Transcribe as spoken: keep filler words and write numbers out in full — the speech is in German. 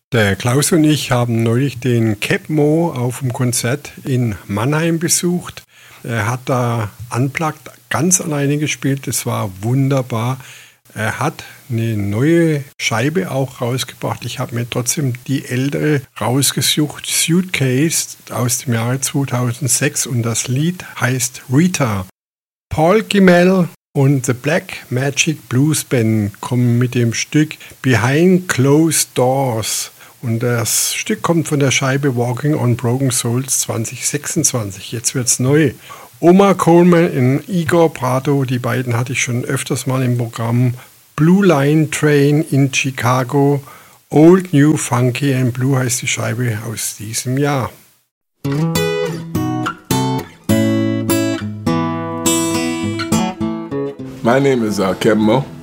Der Klaus und ich haben neulich den Keb Mo auf dem Konzert in Mannheim besucht. Er hat da unplugged ganz alleine gespielt, das war wunderbar. Er hat eine neue Scheibe auch rausgebracht. Ich habe mir trotzdem die ältere rausgesucht, Suitcase aus dem Jahre zweitausendsechs, und das Lied heißt Rita. Paul Gimel und The Black Magic Blues Band kommen mit dem Stück Behind Closed Doors. Und das Stück kommt von der Scheibe Walking on Broken Souls zwanzig sechsundzwanzig. Jetzt wird's neu. Omar Coleman und Igor Prado, die beiden hatte ich schon öfters mal im Programm. Blue Line Train in Chicago. Old New Funky and Blue heißt die Scheibe aus diesem Jahr. My name is uh, Keb Mo.